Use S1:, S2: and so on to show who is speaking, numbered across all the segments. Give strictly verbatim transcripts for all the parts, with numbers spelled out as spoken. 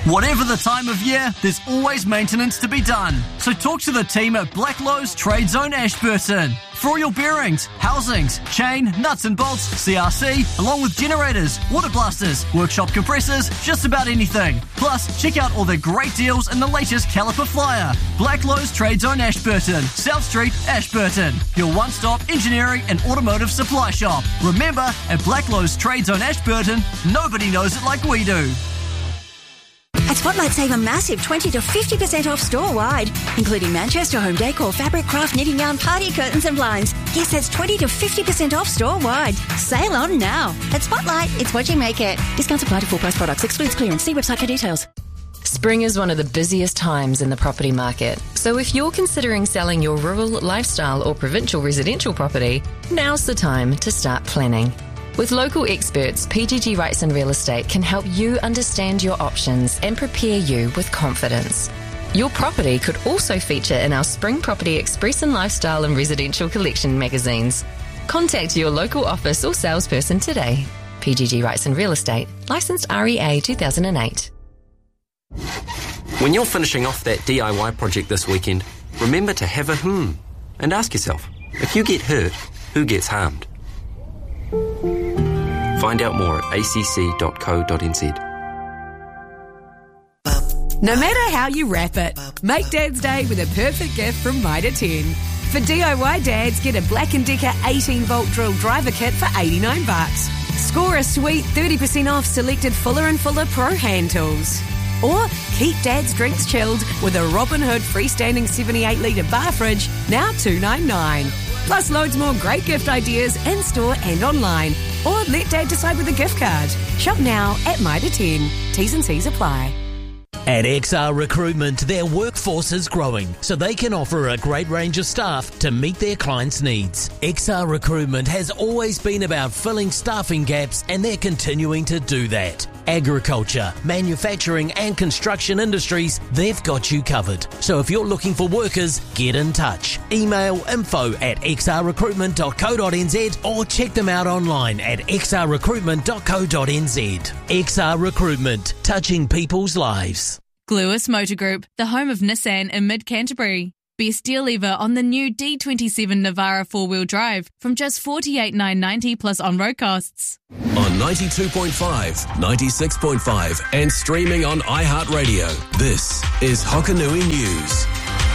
S1: Whatever the time of year, there's always maintenance to be done. So talk to the team at Blacklowe's Trade Zone Ashburton. For all your bearings, housings, chain, nuts and bolts, C R C, along with generators, water blasters, workshop compressors, just about anything. Plus, check out all the great deals in the latest caliper flyer. Blacklowe's Trade Zone Ashburton, South Street, Ashburton. Your one-stop engineering and automotive supply shop. Remember, at Blacklowe's Trade Zone Ashburton, nobody knows it like we do.
S2: At Spotlight, save a massive twenty to fifty percent off store-wide, including Manchester home decor, fabric, craft, knitting yarn, party curtains and blinds. Yes, that's twenty to fifty percent off store-wide. Sale on now. At Spotlight, it's what you make it. Discounts apply to full-price products. Excludes clearance. See website for details.
S3: Spring is one of the busiest times in the property market. So if you're considering selling your rural, lifestyle or provincial residential property, now's the time to start planning. With local experts, P G G Wrightson Real Estate can help you understand your options and prepare you with confidence. Your property could also feature in our Spring Property Express and Lifestyle and Residential Collection magazines. Contact your local office or salesperson today. P G G Wrightson Real Estate, licensed R E A two thousand eight.
S4: When you're finishing off that D I Y project this weekend, remember to have a hmm and ask yourself, if you get hurt, who gets harmed? Find out more at a c c dot co dot n z.
S5: No matter how you wrap it, make Dad's Day with a perfect gift from Mitre ten. For D I Y dads, get a Black and Decker eighteen volt drill driver kit for eighty-nine bucks. Score a sweet thirty percent off selected Fuller and Fuller Pro hand tools. Or keep Dad's drinks chilled with a Robin Hood freestanding seventy-eight litre bar fridge, now two ninety-nine. Plus loads more great gift ideas in-store and online. Or let Dad decide with a gift card. Shop now at Mitre ten. T's and C's apply.
S6: At X R Recruitment, their workforce is growing, so they can offer a great range of staff to meet their clients' needs. X R Recruitment has always been about filling staffing gaps, and they're continuing to do that. Agriculture, manufacturing and construction industries, they've got you covered. So if you're looking for workers, get in touch. Email info at x r recruitment dot co dot n z or check them out online at x r recruitment dot co dot n z. X R Recruitment, touching people's lives.
S7: Gluis Motor Group, the home of Nissan in mid-Canterbury. Best deal ever on the new D twenty-seven Navara four-wheel drive from just forty-eight thousand nine hundred ninety dollars plus on-road costs.
S8: On ninety-two point five, ninety-six point five and streaming on iHeartRadio, this is Hokanui News.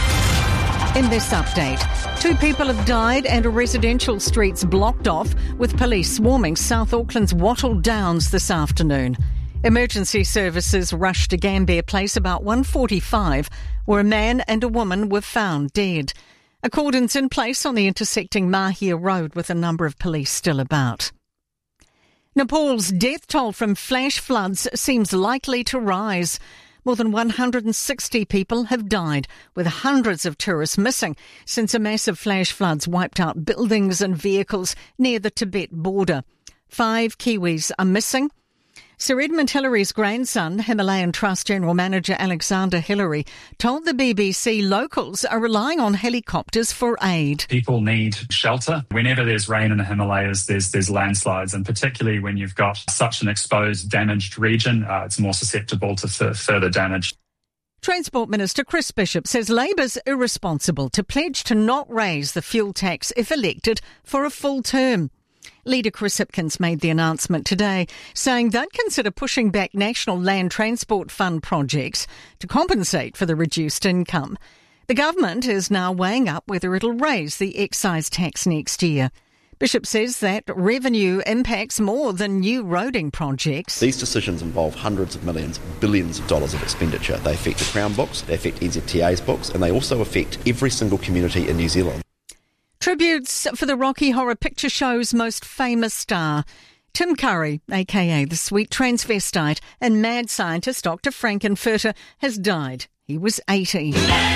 S9: In this update, two people have died and a residential street's blocked off with police swarming South Auckland's Wattle Downs this afternoon. Emergency services rushed to Gambier Place about one forty-five, where a man and a woman were found dead. A cordon's in place on the intersecting Mahia Road with a number of police still about. Nepal's death toll from flash floods seems likely to rise. More than one hundred sixty people have died, with hundreds of tourists missing since a massive flash floods wiped out buildings and vehicles near the Tibet border. Five Kiwis are missing. Sir Edmund Hillary's grandson, Himalayan Trust General Manager Alexander Hillary, told the B B C locals are relying on helicopters for aid.
S10: People need shelter. Whenever there's rain in the Himalayas, there's there's landslides, and particularly when you've got such an exposed, damaged region, uh, it's more susceptible to f- further damage.
S9: Transport Minister Chris Bishop says Labour's irresponsible to pledge to not raise the fuel tax if elected for a full term. Leader Chris Hipkins made the announcement today, saying they'd consider pushing back National Land Transport Fund projects to compensate for the reduced income. The government is now weighing up whether it'll raise the excise tax next year. Bishop says that revenue impacts more than new roading projects.
S11: These decisions involve hundreds of millions, billions of dollars of expenditure. They affect the Crown books, they affect N Z T A's books, and they also affect every single community in New Zealand.
S9: Tributes for the Rocky Horror Picture Show's most famous star. Tim Curry, a k a the sweet transvestite and mad scientist Doctor Frankenfurter, has died. He was eighty.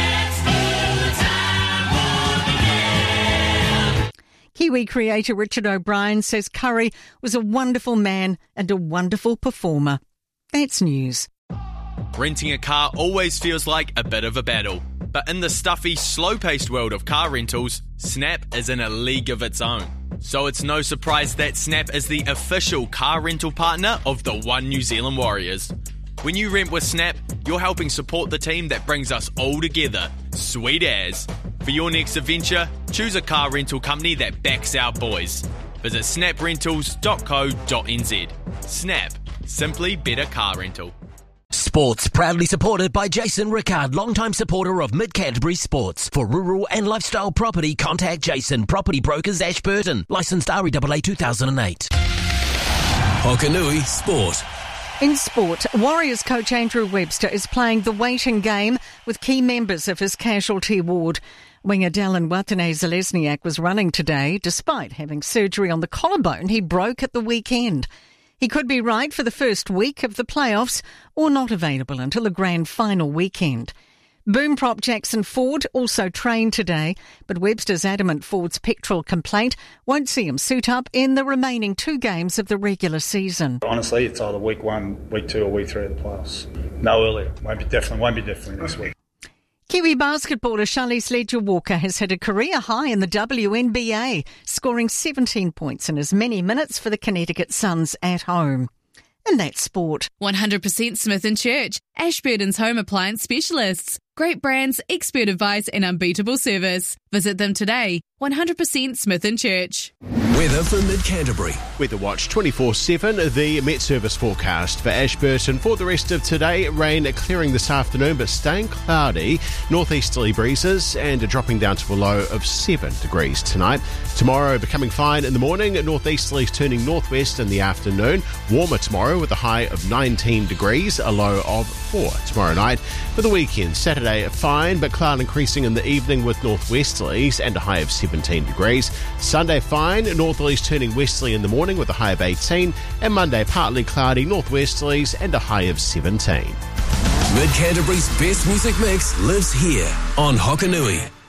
S9: Kiwi creator Richard O'Brien says Curry was a wonderful man and a wonderful performer. That's news.
S12: Renting a car always feels like a bit of a battle. But in the stuffy, slow-paced world of car rentals, Snap is in a league of its own. So it's no surprise that Snap is the official car rental partner of the One New Zealand Warriors. When you rent with Snap, you're helping support the team that brings us all together. Sweet as. For your next adventure, choose a car rental company that backs our boys. Visit snap rentals dot co dot n z. Snap. Simply better car rental.
S6: Sports proudly supported by Jason Rickard, longtime supporter of Mid-Canterbury Sports. For rural and lifestyle property, contact Jason, Property Brokers Ashburton. Licensed R E A A two thousand eight.
S8: Hokanui Sport.
S9: In sport, Warriors coach Andrew Webster is playing the waiting game with key members of his casualty ward. Winger Dallin Watene-Zalesniak was running today, despite having surgery on the collarbone he broke at the weekend. He could be right for the first week of the playoffs or not available until the grand final weekend. Boom prop Jackson Ford also trained today, but Webster's adamant Ford's pectoral complaint won't see him suit up in the remaining two games of the regular season.
S13: Honestly, it's either week one, week two or week three of the playoffs. No earlier. Won't be definitely, won't be definitely this week.
S9: Kiwi basketballer Charlize Ledger-Walker has hit a career high in the W N B A, scoring seventeen points in as many minutes for the Connecticut Suns at home. And that's sport.
S7: one hundred percent Smith and Church, Ashburton's home appliance specialists. Great brands, expert advice and unbeatable service. Visit them today. one hundred percent Smith and Church.
S8: Weather for Mid-Canterbury.
S14: Weather Watch twenty-four seven, the Met Service forecast for Ashburton. For the rest of today, rain clearing this afternoon but staying cloudy. Northeasterly breezes and dropping down to a low of seven degrees tonight. Tomorrow becoming fine in the morning, northeasterlies turning northwest in the afternoon. Warmer tomorrow with a high of nineteen degrees, a low of four tomorrow night. For the weekend, Saturday fine but cloud increasing in the evening with northwesterlies and a high of seventeen degrees. Sunday fine, northerlies turning westerly in the morning with a high of eighteen, and Monday partly cloudy northwesterlies and a high of seventeen.
S8: Mid-Canterbury's best music mix lives here on Hokanui.